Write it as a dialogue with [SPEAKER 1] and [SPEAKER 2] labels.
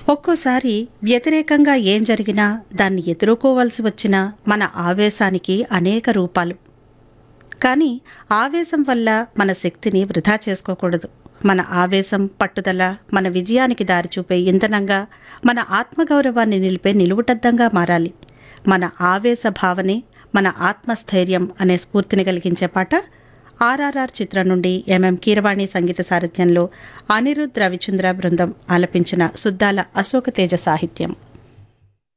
[SPEAKER 1] ఒక్కోసారి వ్యతిరేకంగా ఏం జరిగినా దాన్ని ఎదుర్కోవాల్సి వచ్చిన మన ఆవేశానికి అనేక రూపాలు. కానీ ఆవేశం వల్ల మన శక్తిని వృధా చేసుకోకూడదు. మన ఆవేశం, పట్టుదల మన విజయానికి దారి చూపే ఇంధనంగా, మన ఆత్మగౌరవాన్ని నిలిపే నిలువుటద్దంగా మారాలి. మన ఆవేశ భావనే మన ఆత్మస్థైర్యం అనే స్ఫూర్తిని కలిగించే పాట ఆర్ఆర్ఆర్ చిత్రం నుండి ఎంఎం కీరవాణి సంగీత సారథ్యంలో అనిరుద్ రవిచంద్ర బృందం ఆలపించిన సుద్దాల అశోక తేజ సాహిత్యం.